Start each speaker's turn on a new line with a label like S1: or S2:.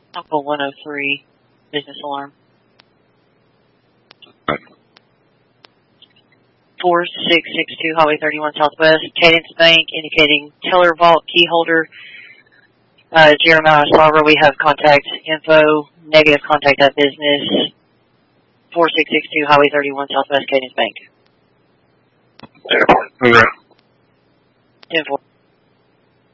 S1: Uncle 103, business alarm.
S2: Right.
S1: 4662 Highway 31 Southwest, Cadence Bank, indicating teller vault key holder, Jeremiah Sarver. We have contact info, negative contact at business, 4662 Highway 31 Southwest, Cadence Bank.
S2: Okay.
S1: 10-4.